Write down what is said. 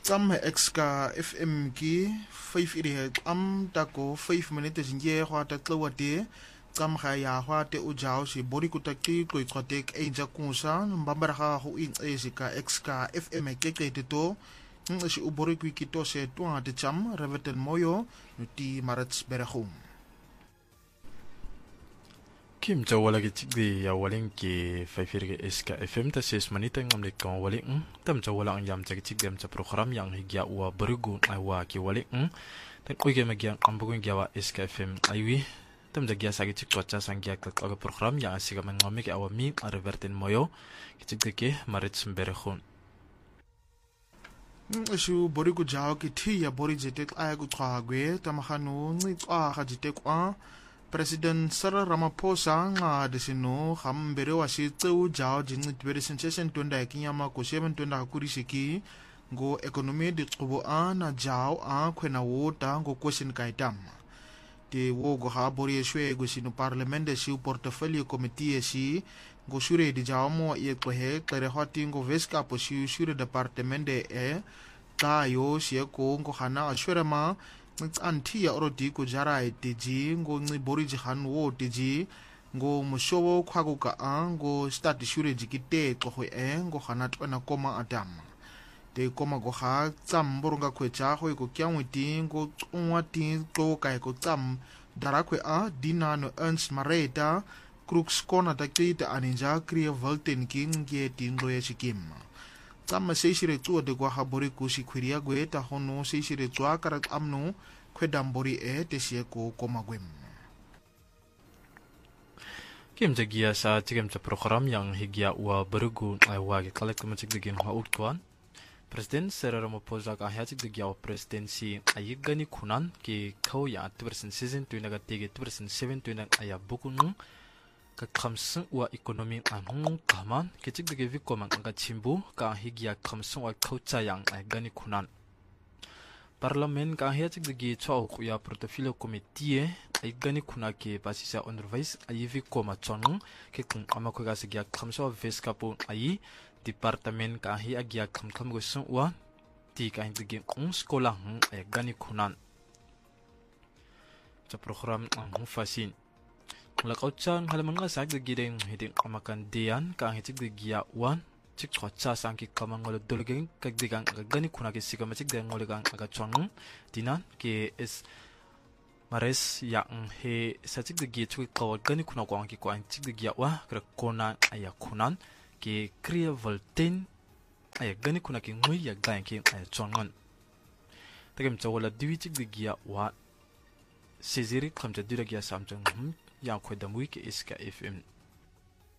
Tam exka FM ki 5 iri tako 5 minute jinje hwa ta tlawate tam khaya hwa te ujao si bori kutaki koi khotek einja kunsa mbambara ha hu in esika exka FM ke to si ubori kito se twa de cham reveten moyo nuti marats berahum Kim jawala ki chigdi ya waling ki 5 SK FM ta 6 manita ngamle kan waling tam jawala ang yam chagi chigdem cha program yang higya wa berugu wa ki waling tan koige magian ambugun gyawa SK FM aiwi tam jagya sagi chikwa cha sangya ka program yang asiga mangame ki awami reverten moyo ki chigde ke marit sumberehun Shu bori ku jaw ki thi ya bori jetek ay ku thagwe tamakhanu ni twa kha jetek a President Cyril Ramaphosa nga desino khambere wa shi tsu jaw jing tbere sensation tunda kinyama ko 7 tunda kurisiki go economy de tsubo ana jaw a khwena wota go question kaitam te wo go ha bori shwe go sino parliament de shi portfolio committee shi go shure de jaw mo ye ko he kare hoti go veska po shi shure department de ta yo shi ko go hana shure ma anti ya orodi ko jara etiji ngo ngi boriji han wo teji ngo mushowo khwago ka ngo start shure jikite ko ho ngo khana twana koma adam te koma go ha tsam boronga khwecha ho ko kyangwiti ngo tsungwati to kai ko tsam darakwe dinano Ernst Mareta crux kona takita aninja kriya volten king ge tingo ya shikim Tama seishire tua de gwa habori kusi kwiria gwe ta hono seishire tua karat amno kwedambori te sie ko komagwem. Kim jagia sa tigem cha program yang higya wa berugu wa ge kalek kemacik digin wa utkuan. President Cyril Ramaphosa ka hya chik digya wa presidency ayigani kunan ki kau ya 2% season 2 naga tege 2% 7 2 naga aya bukun ka khamsung wa economy anung kaman kechik de vi komang ka chimbu ka higya khamsung wa khaucha yang ai gani khunan parliament ka hya chik de chau ya portfolio committee ai gani khuna ke pasisa on vice ai vi koma chong ke kun ama ko ga sigya khamso ves kapu ai department ka hi agya kham go sun wa ti ka higge un skola ai gani khunan cha program ang fasin Lakauchan halaman nga sa gideng hiding amakan diyan ka hitig digya wan chik chotsa sangki kamang ngolo dolgeng kagdigang gani kuna ki sigama chik deng ngoligang agachong dinan ke is mares yang he sa chik digya chuk kawal gani kuna kwang ki kwang chik digya wa kra kona aya kunan ke kriya volten aya gani kuna ki ngui ya gayang ki aya chongon tagem chawala diwi chik digya wa Seziri kamcha dura gya samchang yang kwedam wiki iska FM